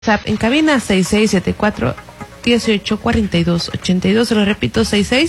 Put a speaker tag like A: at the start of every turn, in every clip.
A: WhatsApp en cabina 6674-1842-82. Se lo repito,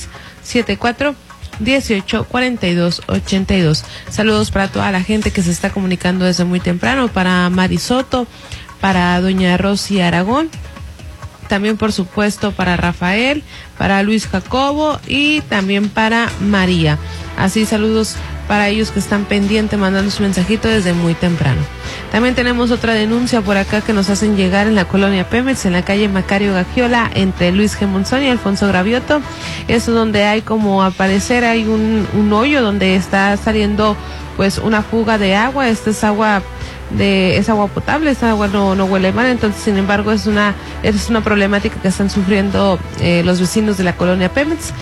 A: 6674-1842-82. Saludos para toda la gente que se está comunicando desde muy temprano, para Mari Soto, para doña Rosy Aragón, también por supuesto para Rafael, para Luis Jacobo y también para María. Así, saludos para ellos que están pendientes, mandando su mensajito desde muy temprano. También tenemos otra denuncia por acá que nos hacen llegar en la colonia Pemex, en la calle Macario Gagiola, entre Luis G. Monzón y Alfonso Gravioto. Es donde hay, como al parecer, hay un hoyo donde está saliendo pues una fuga de agua. Esta es agua potable, esta agua no huele mal. Entonces, sin embargo, es una problemática que están sufriendo los vecinos de la colonia Pemex.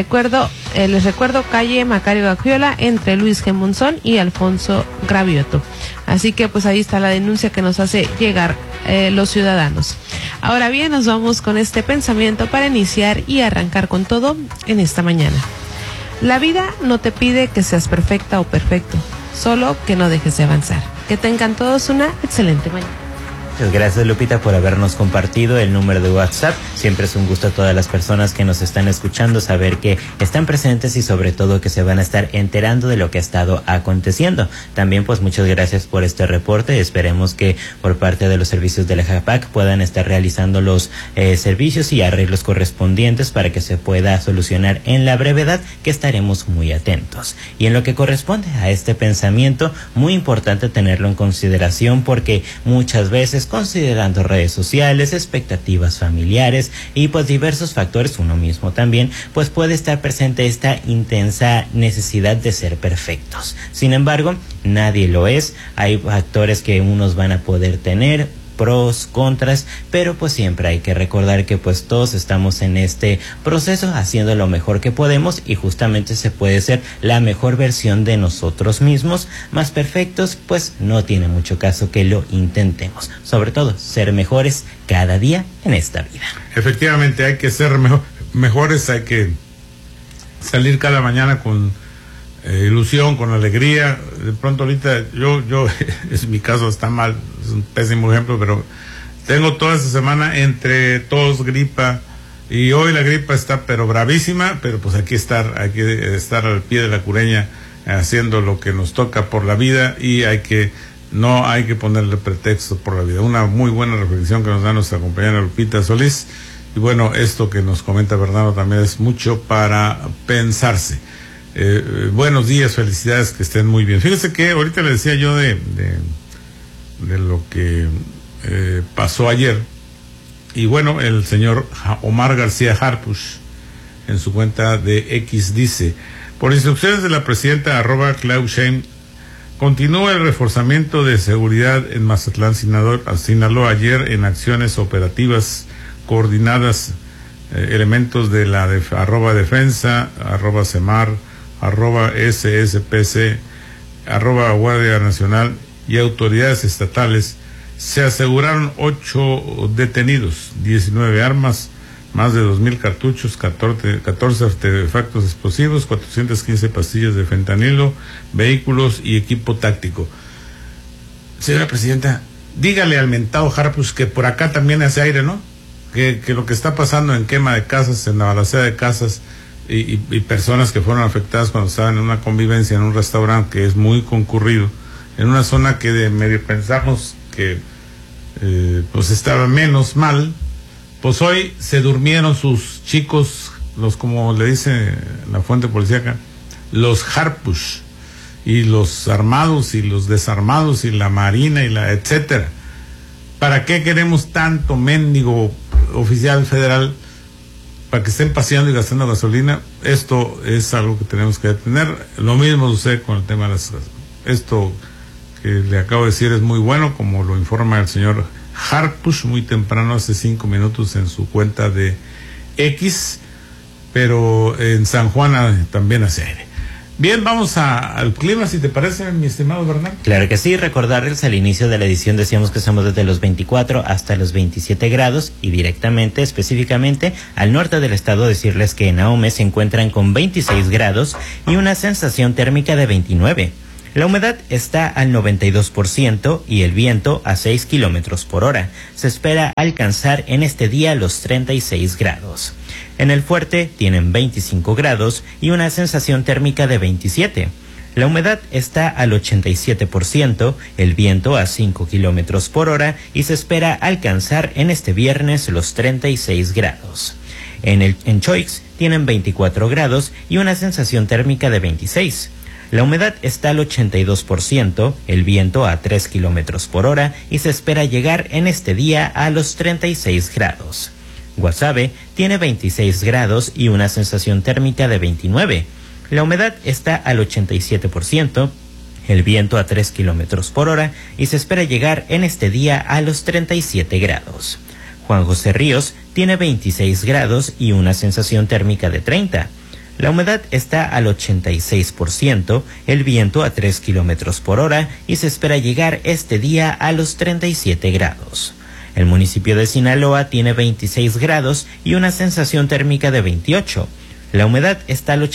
A: Les recuerdo, calle Macario Gagiola, entre Luis G. Monzón y Alfonso Gravioto. Así que pues ahí está la denuncia que nos hace llegar los ciudadanos. Ahora bien, nos vamos con este pensamiento para iniciar y arrancar con todo en esta mañana. La vida no te pide que seas perfecta o perfecto, solo que no dejes de avanzar. Que tengan todos una excelente mañana.
B: Muchas gracias, Lupita, por habernos compartido el número de WhatsApp. Siempre es un gusto a todas las personas que nos están escuchando saber que están presentes y sobre todo que se van a estar enterando de lo que ha estado aconteciendo. También pues muchas gracias por este reporte. Esperemos que por parte de los servicios de la JAPAC puedan estar realizando los servicios y arreglos correspondientes para que se pueda solucionar en la brevedad, que estaremos muy atentos. Y en lo que corresponde a este pensamiento, muy importante tenerlo en consideración, porque muchas veces, considerando redes sociales, expectativas familiares y pues diversos factores, uno mismo también, pues puede estar presente esta intensa necesidad de ser perfectos. Sin embargo, nadie lo es. Hay factores que unos van a poder tener, pros, contras, pero pues siempre hay que recordar que pues todos estamos en este proceso haciendo lo mejor que podemos, y justamente se puede ser la mejor versión de nosotros mismos. Más perfectos pues no tiene mucho caso que lo intentemos, sobre todo ser mejores cada día en esta vida.
C: Efectivamente, hay que ser mejores, hay que salir cada mañana con ilusión, con alegría. De pronto ahorita yo es mi caso, está mal, es un pésimo ejemplo, pero tengo toda esta semana entre tos, gripa, y hoy la gripa está pero bravísima, pero pues hay que estar al pie de la cureña, haciendo lo que nos toca por la vida, y no hay que ponerle pretextos por la vida. Una muy buena reflexión que nos da nuestra compañera Lupita Solís, y bueno, esto que nos comenta Bernardo también es mucho para pensarse. Buenos días, felicidades, que estén muy bien. Fíjense que ahorita le decía yo de lo que pasó ayer, y bueno, el señor Omar García Harfuch en su cuenta de X dice: por instrucciones de la presidenta @Claudia Sheinbaum, continúa el reforzamiento de seguridad en Mazatlán, Sinaloa. Ayer, en acciones operativas coordinadas, elementos de la @defensa, @semar, @SSPC, @Guardia Nacional y autoridades estatales, se aseguraron 8 detenidos, 19 armas, más de 2,000 cartuchos, 14 artefactos explosivos, 415 pastillas de fentanilo, vehículos y equipo táctico. Señora presidenta, dígale al mentado Harfuch que por acá también hace aire, ¿no? Que lo que está pasando en quema de casas, en la balacera de casas, y personas que fueron afectadas cuando estaban en una convivencia en un restaurante que es muy concurrido, en una zona que de medio pensamos que pues estaba menos mal, pues hoy se durmieron sus chicos, como le dice la fuente policíaca, los Harfuch, y los armados y los desarmados y la marina y la etcétera. ¿Para qué queremos tanto mendigo oficial federal para que estén paseando y gastando gasolina? Esto es algo que tenemos que detener. Lo mismo sucede con el tema de las... Esto que le acabo de decir es muy bueno, como lo informa el señor Harfuch muy temprano, hace 5 minutos, en su cuenta de X, pero en San Juan también hace aire. Bien, vamos al clima, si te parece, mi estimado Bernardo.
B: Claro que sí. Recordarles, al inicio de la edición decíamos que estamos desde los 24 hasta los 27 grados, y directamente, específicamente, al norte del estado, decirles que en Ahome se encuentran con 26 grados y una sensación térmica de 29. La humedad está al 92% y el viento a 6 kilómetros por hora. Se espera alcanzar en este día los 36 grados. En el Fuerte tienen 25 grados y una sensación térmica de 27. La humedad está al 87%, el viento a 5 kilómetros por hora y se espera alcanzar en este viernes los 36 grados. En Choix tienen 24 grados y una sensación térmica de 26. La humedad está al 82%, el viento a 3 kilómetros por hora y se espera llegar en este día a los 36 grados. Guasave tiene 26 grados y una sensación térmica de 29. La humedad está al 87%, el viento a 3 kilómetros por hora y se espera llegar en este día a los 37 grados. Juan José Ríos tiene 26 grados y una sensación térmica de 30. La humedad está al 86%, el viento a 3 kilómetros por hora y se espera llegar este día a los 37 grados. El municipio de Sinaloa tiene 26 grados y una sensación térmica de 28. La humedad está al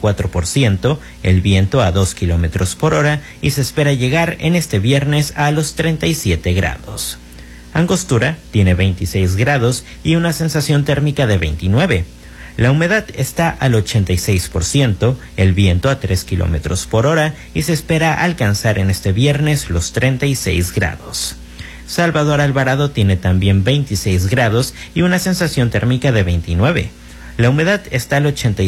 B: 84%, el viento a 2 kilómetros por hora y se espera llegar en este viernes a los 37 grados. Angostura tiene 26 grados y una sensación térmica de 29. La humedad está al 86%, el viento a 3 kilómetros por hora y se espera alcanzar en este viernes los 36 grados. Salvador Alvarado tiene también 26 grados y una sensación térmica de 29. La humedad está al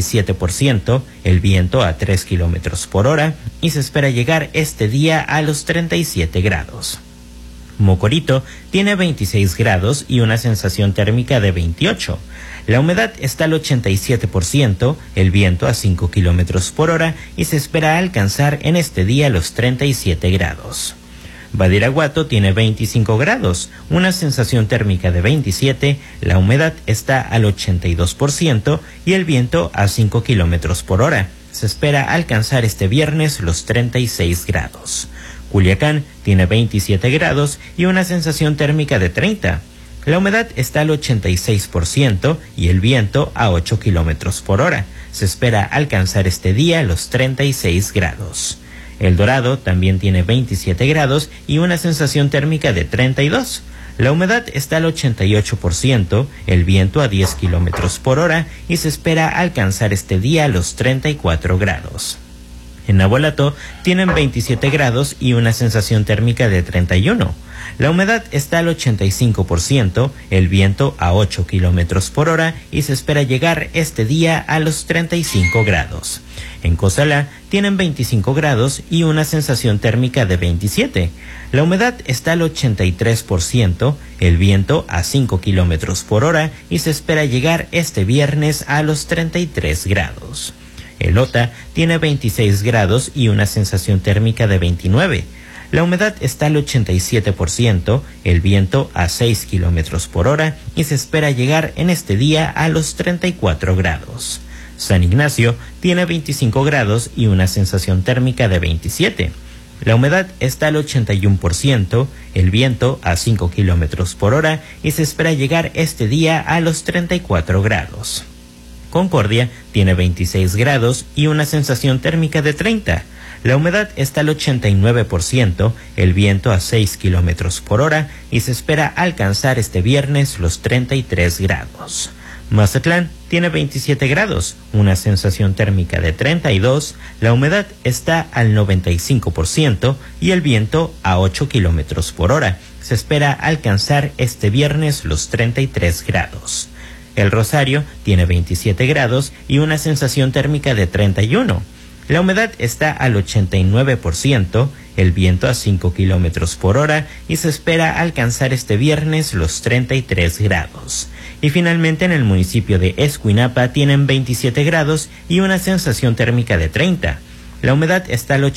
B: 87%, el viento a 3 kilómetros por hora y se espera llegar este día a los 37 grados. Mocorito tiene 26 grados y una sensación térmica de 28. La humedad está al 87%, el viento a 5 kilómetros por hora y se espera alcanzar en este día los 37 grados. Badiraguato tiene 25 grados, una sensación térmica de 27, la humedad está al 82% y el viento a 5 kilómetros por hora. Se espera alcanzar este viernes los 36 grados. Culiacán tiene 27 grados y una sensación térmica de 30. La humedad está al 86% y el viento a 8 kilómetros por hora. Se espera alcanzar este día los 36 grados. El Dorado también tiene 27 grados y una sensación térmica de 32. La humedad está al 88%, el viento a 10 kilómetros por hora y se espera alcanzar este día los 34 grados. En Navolato tienen 27 grados y una sensación térmica de 31. La humedad está al 85%, el viento a 8 kilómetros por hora y se espera llegar este día a los 35 grados. En Cozalá tienen 25 grados y una sensación térmica de 27. La humedad está al 83%, el viento a 5 kilómetros por hora y se espera llegar este viernes a los 33 grados. Elota tiene 26 grados y una sensación térmica de 29. La humedad está al 87%, el viento a 6 kilómetros por hora y se espera llegar en este día a los 34 grados. San Ignacio tiene 25 grados y una sensación térmica de 27. La humedad está al 81%, el viento a 5 kilómetros por hora y se espera llegar este día a los 34 grados. Concordia tiene 26 grados y una sensación térmica de 30. La humedad está al 89%, el viento a 6 kilómetros por hora y se espera alcanzar este viernes los 33 grados. Mazatlán tiene 27 grados, una sensación térmica de 32, la humedad está al 95% y el viento a 8 kilómetros por hora. Se espera alcanzar este viernes los 33 grados. El Rosario tiene 27 grados y una sensación térmica de 31. La humedad está al 89%, el viento a 5 kilómetros por hora y se espera alcanzar este viernes los 33 grados. Y finalmente en el municipio de Escuinapa tienen 27 grados y una sensación térmica de 30. La humedad está al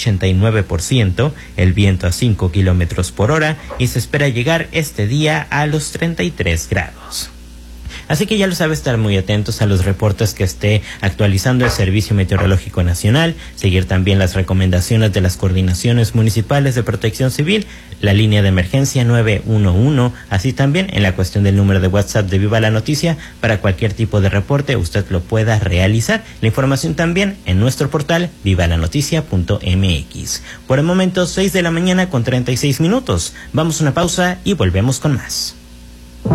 B: 89%, el viento a 5 kilómetros por hora y se espera llegar este día a los 33 grados. Así que ya lo sabe, estar muy atentos a los reportes que esté actualizando el Servicio Meteorológico Nacional, seguir también las recomendaciones de las coordinaciones municipales de protección civil, la línea de emergencia 911, así también en la cuestión del número de WhatsApp de Viva la Noticia, para cualquier tipo de reporte usted lo pueda realizar. La información también en nuestro portal vivalanoticia.mx. Por el momento 6 de la mañana con 36 minutos. Vamos a una pausa y volvemos con más.